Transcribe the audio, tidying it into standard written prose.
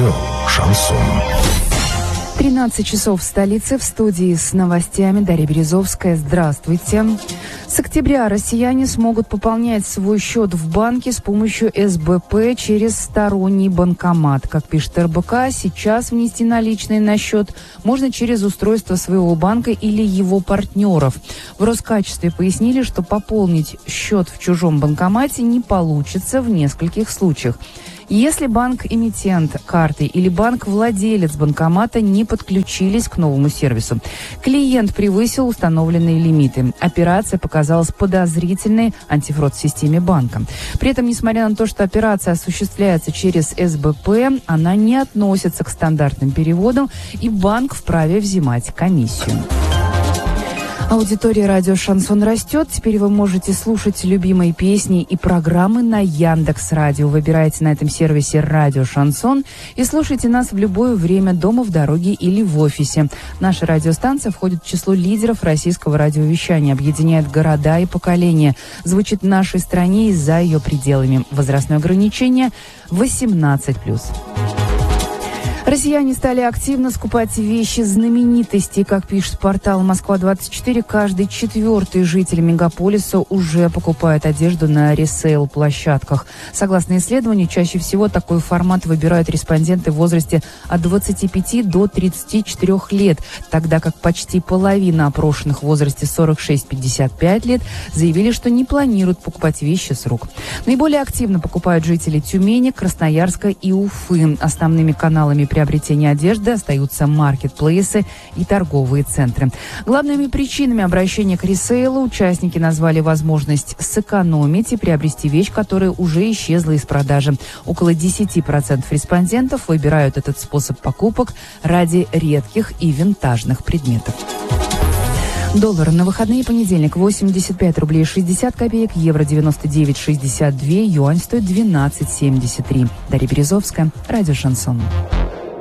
Радио «Шансон». 13 часов в столице. В студии с новостями Дарья Березовская. Здравствуйте. С октября россияне смогут пополнять свой счет в банке с помощью СБП через сторонний банкомат. Как пишет РБК, сейчас внести наличные на счет можно через устройство своего банка или его партнеров. В Роскачестве пояснили, что пополнить счет в чужом банкомате не получится в нескольких случаях. Если банк-эмитент карты или банк-владелец банкомата не подключились к новому сервису, клиент превысил установленные лимиты, операция показалась подозрительной антифрод-системе банка. При этом, несмотря на то, что операция осуществляется через СБП, она не относится к стандартным переводам, и банк вправе взимать комиссию. Аудитория радио «Шансон» растет. Теперь вы можете слушать любимые песни и программы на Яндекс.Радио. Выбирайте на этом сервисе «Радио Шансон» и слушайте нас в любое время дома, в дороге или в офисе. Наша радиостанция входит в число лидеров российского радиовещания, объединяет города и поколения, звучит в нашей стране и за ее пределами. Возрастное ограничение 18+. Россияне стали активно скупать вещи знаменитостей. Как пишет портал «Москва-24», каждый четвертый житель мегаполиса уже покупает одежду на ресейл-площадках. Согласно исследованию, чаще всего такой формат выбирают респонденты в возрасте от 25 до 34 лет, тогда как почти половина опрошенных в возрасте 46-55 лет заявили, что не планируют покупать вещи с рук. Наиболее активно покупают жители Тюмени, Красноярска и Уфы. Основными каналами приобретения одежды остаются маркетплейсы и торговые центры. Главными причинами обращения к ресейлу участники назвали возможность сэкономить и приобрести вещь, которая уже исчезла из продажи. Около 10% респондентов выбирают этот способ покупок ради редких и винтажных предметов. Доллар на выходные: понедельник 85 рублей 60 копеек, евро 99,62, юань стоит 12,73. Дарья Березовская, радио «Шансон».